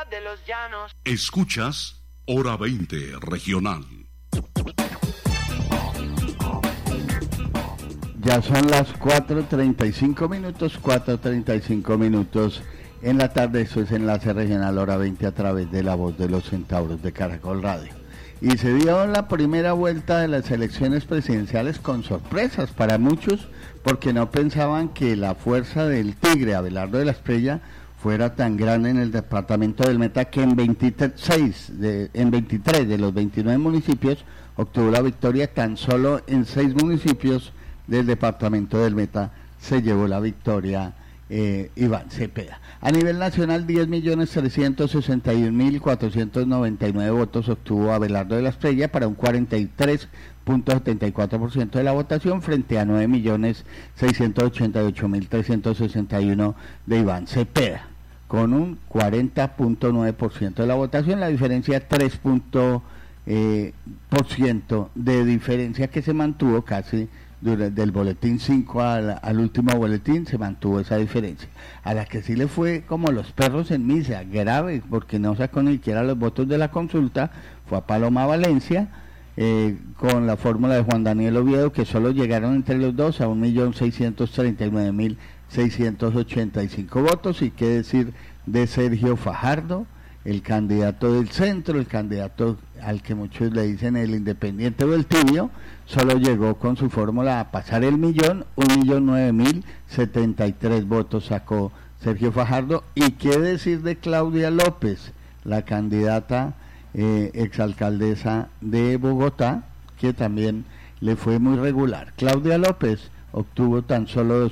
de los llanos. Escuchas Hora 20 Regional. Ya son las 4:35 minutos en la tarde. Eso es Enlace Regional Hora 20 a través de La Voz de los Centauros de Caracol Radio. Y se dio la primera vuelta de las elecciones presidenciales con sorpresas para muchos, porque no pensaban que la fuerza del Tigre, Abelardo de la Espriella, fuera tan grande en el departamento del Meta, que en 23 de los 29 municipios obtuvo la victoria. Tan solo en 6 municipios del departamento del Meta se llevó la victoria Iván Cepeda. A nivel nacional, 10.361.499 votos obtuvo Abelardo de la Espriella para un 43.74% de la votación, frente a 9.688.361 de Iván Cepeda, con un 40.9% de la votación. La diferencia 3% de diferencia que se mantuvo casi del boletín 5 al último boletín, se mantuvo esa diferencia. A la que sí le fue como los perros en misa, grave, porque no sacó ni siquiera los votos de la consulta, fue a Paloma Valencia, con la fórmula de Juan Daniel Oviedo, que solo llegaron entre los dos a 1.639.685 votos. Y qué decir de Sergio Fajardo, el candidato del centro, el candidato al que muchos le dicen el independiente o el tibio, solo llegó con su fórmula a pasar el millón. 1.009.073 votos sacó Sergio Fajardo. Y qué decir de Claudia López, la candidata exalcaldesa de Bogotá, que también le fue muy regular. Claudia López obtuvo tan solo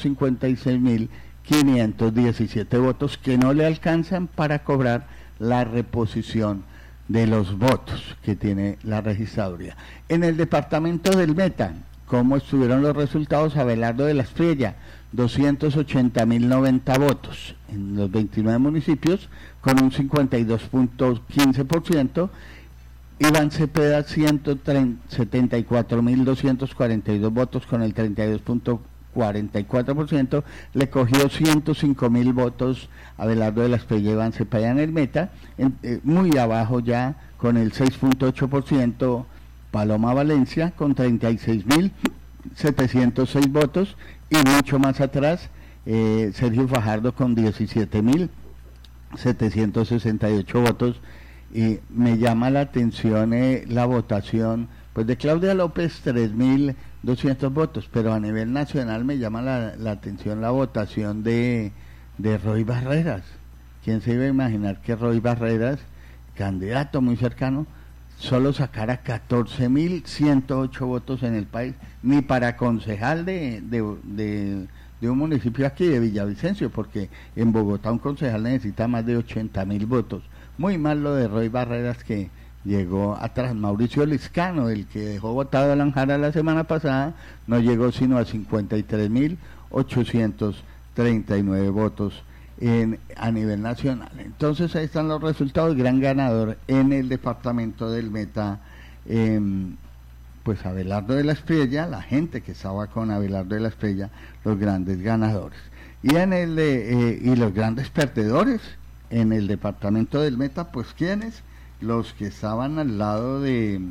256.517 votos, que no le alcanzan para cobrar la reposición de los votos que tiene la registraduría. En el departamento del Meta, ¿cómo estuvieron los resultados? Abelardo de la Espriella, 280.090 votos en los 29 municipios, con un 52.15%. Iván Cepeda, 174.242 votos, con el 32.44%, le cogió 105.000 votos Abelardo de la Espriella, Iván Cepeda en el Meta. Muy abajo ya, con el 6.8%, Paloma Valencia, con 36.706 votos, y mucho más atrás, Sergio Fajardo, con 17.768 votos. Y me llama la atención la votación pues de Claudia López, 3.200 votos, pero a nivel nacional me llama la atención la votación de Roy Barreras. ¿Quién se iba a imaginar que Roy Barreras, candidato muy cercano, solo sacara 14.108 votos en el país, ni para concejal de un municipio aquí de Villavicencio, porque en Bogotá un concejal necesita más de 80.000 votos. Muy mal lo de Roy Barreras, que llegó atrás. Mauricio Liscano, el que dejó votado a Lanjara la semana pasada, no llegó sino a 53.839 votos a nivel nacional. Entonces ahí están los resultados. Gran ganador en el departamento del Meta, pues Abelardo de la Espriella, la gente que estaba con Abelardo de la Espriella, los grandes ganadores. Y y los grandes perdedores en el departamento del Meta, pues ¿quiénes? Los que estaban al lado de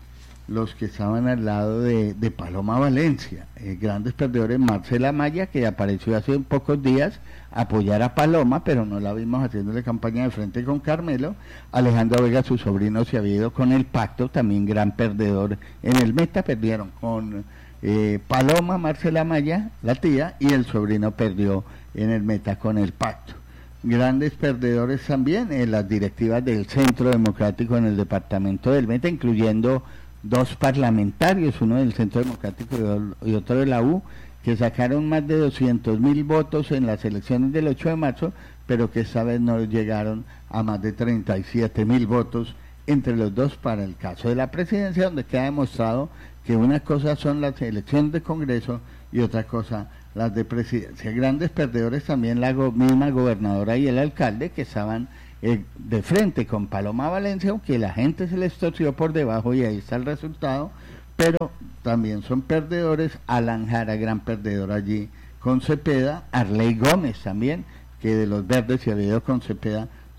Paloma Valencia. Grandes perdedores: Marcela Maya, que apareció hace pocos días a apoyar a Paloma, pero no la vimos haciéndole campaña de frente con Carmelo. Alejandro Vega, su sobrino, se había ido con el pacto, también gran perdedor en el Meta. Perdieron con Paloma, Marcela Maya, la tía, y el sobrino perdió en el Meta con el pacto. Grandes perdedores también en las directivas del Centro Democrático en el departamento del Meta, incluyendo 2 parlamentarios, uno del Centro Democrático y otro de la U, que sacaron más de 200.000 votos en las elecciones del 8 de marzo, pero que esta vez no llegaron a más de 37.000 votos entre los dos para el caso de la presidencia, donde queda demostrado que una cosa son las elecciones de Congreso y otra cosa las de presidencia. Grandes perdedores también la misma gobernadora y el alcalde, que estaban de frente con Paloma Valencia, aunque la gente se les torció por debajo, y ahí está el resultado. Pero también son perdedores Alan Jara, gran perdedor allí con Cepeda, Arley Gómez también, que de los verdes se había ido con Cepeda,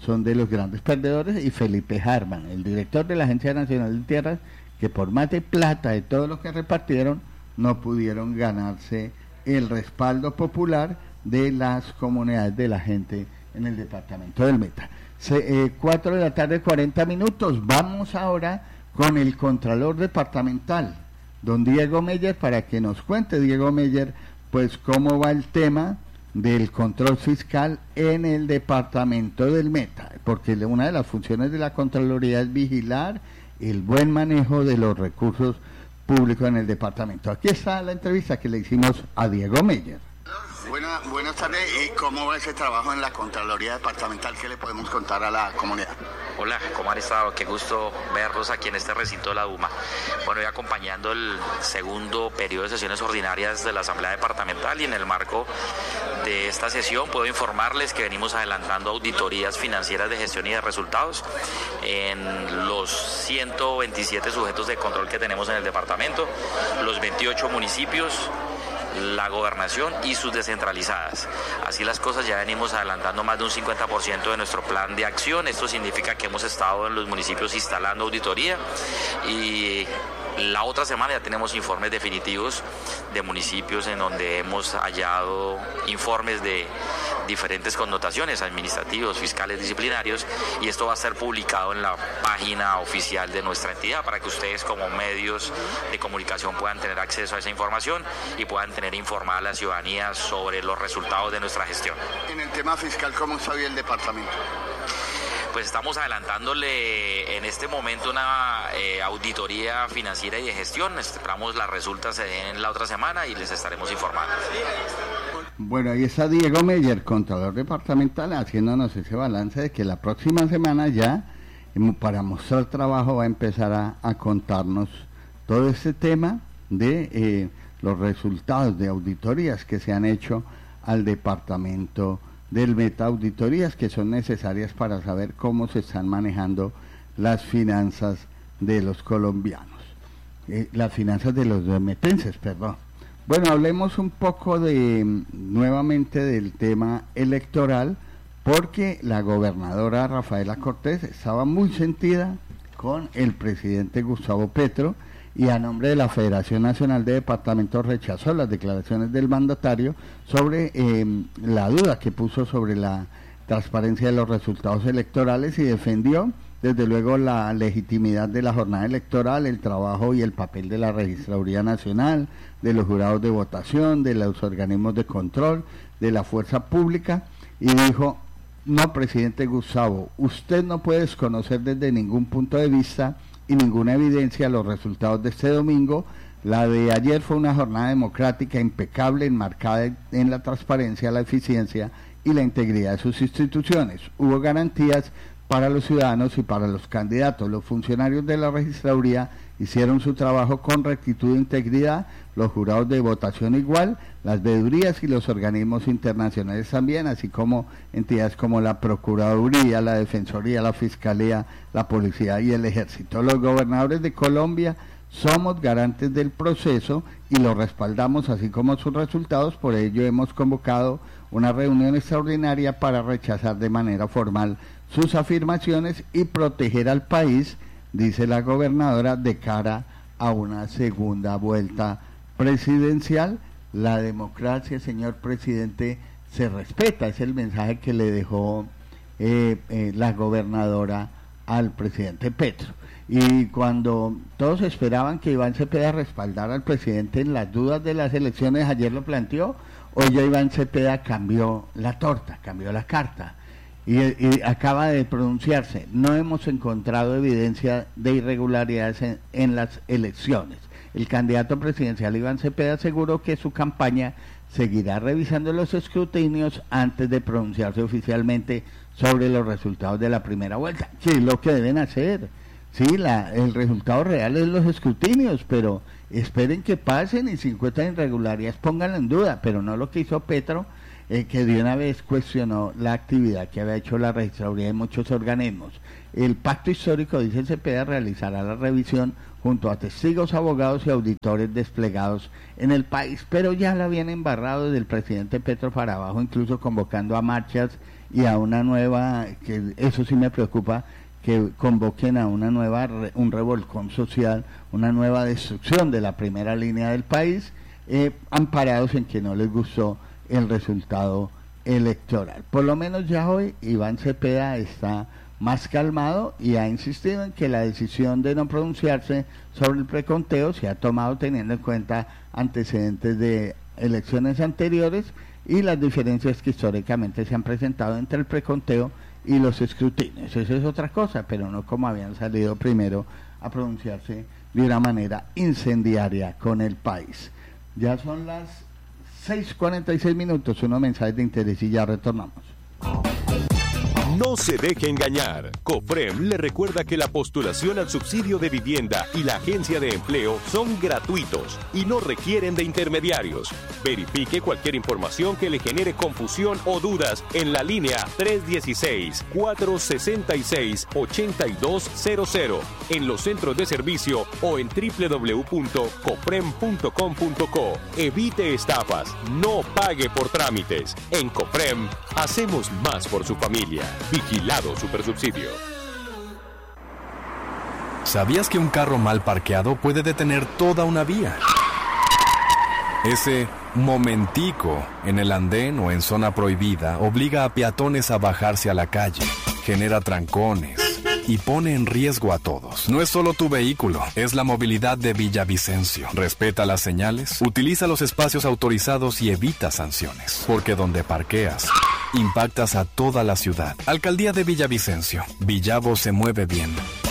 son de los grandes perdedores, y Felipe Harman, el director de la Agencia Nacional de Tierras, que por más de plata de todo lo que repartieron, no pudieron ganarse el respaldo popular de las comunidades de la gente en el departamento del Meta. 4 de la tarde, 40 minutos. Vamos ahora con el Contralor Departamental, don Diego Meyer, para que nos cuente, Diego Meyer, pues cómo va el tema del control fiscal en el departamento del Meta, porque una de las funciones de la Contraloría es vigilar el buen manejo de los recursos públicos en el departamento. Aquí está la entrevista que le hicimos a Diego Meyer. Buenas tardes. ¿Y cómo va ese trabajo en la Contraloría Departamental? ¿Qué le podemos contar a la comunidad? Hola, ¿cómo han estado? Qué gusto verlos aquí en este recinto de la DUMA. Bueno, voy acompañando el segundo periodo de sesiones ordinarias de la Asamblea Departamental, y en el marco de esta sesión puedo informarles que venimos adelantando auditorías financieras de gestión y de resultados en los 127 sujetos de control que tenemos en el departamento, los 28 municipios, la gobernación y sus descentralizadas. Así las cosas, ya venimos adelantando más de un 50% de nuestro plan de acción. Esto significa que hemos estado en los municipios instalando auditoría, y la otra semana ya tenemos informes definitivos de municipios en donde hemos hallado informes de diferentes connotaciones, administrativos, fiscales, disciplinarios, y esto va a ser publicado en la página oficial de nuestra entidad para que ustedes, como medios de comunicación, puedan tener acceso a esa información y puedan tener informada a la ciudadanía sobre los resultados de nuestra gestión. En el tema fiscal, ¿cómo está hoy el departamento? Pues estamos adelantándole en este momento una auditoría financiera y de gestión. Esperamos las resultas en la otra semana y les estaremos informando. Bueno, ahí está Diego Meyer, contador departamental, haciéndonos ese balance de que la próxima semana ya, para mostrar trabajo, va a empezar a contarnos todo este tema de los resultados de auditorías que se han hecho al departamento del Meta, auditorías que son necesarias para saber cómo se están manejando las finanzas de los colombianos, las finanzas de los metenses, perdón. Bueno, hablemos un poco nuevamente del tema electoral, porque la gobernadora Rafaela Cortés estaba muy sentida con el presidente Gustavo Petro, y a nombre de la Federación Nacional de Departamentos rechazó las declaraciones del mandatario sobre la duda que puso sobre la transparencia de los resultados electorales, y defendió desde luego la legitimidad de la jornada electoral, el trabajo y el papel de la Registraduría Nacional, de los jurados de votación, de los organismos de control, de la fuerza pública, y dijo: no, presidente Gustavo, usted no puede desconocer desde ningún punto de vista y ninguna evidencia los resultados de este domingo. La de ayer fue una jornada democrática impecable, enmarcada en la transparencia, la eficiencia y la integridad de sus instituciones. Hubo garantías para los ciudadanos y para los candidatos. Los funcionarios de la registraduría hicieron su trabajo con rectitud e integridad, los jurados de votación igual, las veedurías y los organismos internacionales también, así como entidades como la Procuraduría, la Defensoría, la Fiscalía, la Policía y el Ejército. Los gobernadores de Colombia somos garantes del proceso y lo respaldamos, así como sus resultados. Por ello hemos convocado una reunión extraordinaria para rechazar de manera formal sus afirmaciones y proteger al país, dice la gobernadora, de cara a una segunda vuelta presidencial. La democracia, señor presidente, se respeta, es el mensaje que le dejó la gobernadora al presidente Petro. Y cuando todos esperaban que Iván Cepeda respaldara al presidente en las dudas de las elecciones, ayer lo planteó, hoy ya Iván Cepeda cambió la torta, cambió la carta, y acaba de pronunciarse: no hemos encontrado evidencia de irregularidades en las elecciones. El candidato presidencial Iván Cepeda aseguró que su campaña seguirá revisando los escrutinios antes de pronunciarse oficialmente sobre los resultados de la primera vuelta, que es lo que deben hacer. Sí, el resultado real es los escrutinios, pero esperen que pasen, y si encuentran irregularidades pónganlo en duda, pero no lo que hizo Petro que de una vez cuestionó la actividad que había hecho la registraduría de muchos organismos. El pacto histórico, dice el Cepeda, realizará la revisión junto a testigos, abogados y auditores desplegados en el país, pero ya la habían embarrado desde el presidente Petro para abajo, incluso convocando a marchas y a una nueva, que eso sí me preocupa, que convoquen a una nueva, un revolcón social, una nueva destrucción de la primera línea del país, amparados en que no les gustó el resultado electoral. Por lo menos ya hoy Iván Cepeda está más calmado y ha insistido en que la decisión de no pronunciarse sobre el preconteo se ha tomado teniendo en cuenta antecedentes de elecciones anteriores y las diferencias que históricamente se han presentado entre el preconteo y los escrutinios. Eso es otra cosa, pero no como habían salido primero a pronunciarse de una manera incendiaria con el país. Ya son las 6:46, unos mensajes de interés y ya retornamos. No se deje engañar. COFREM le recuerda que la postulación al subsidio de vivienda y la agencia de empleo son gratuitos y no requieren de intermediarios. Verifique cualquier información que le genere confusión o dudas en la línea 316-466-8200 en los centros de servicio o en www.cofrem.com.co. Evite estafas, no pague por trámites. En COFREM hacemos más por su familia. Vigilado Supersubsidio. ¿Sabías que un carro mal parqueado puede detener toda una vía? Ese momentico en el andén o en zona prohibida obliga a peatones a bajarse a la calle, genera trancones y pone en riesgo a todos. No es solo tu vehículo, es la movilidad de Villavicencio. Respeta las señales, utiliza los espacios autorizados y evita sanciones. Porque donde parqueas, impactas a toda la ciudad. Alcaldía de Villavicencio. Villavo se mueve bien.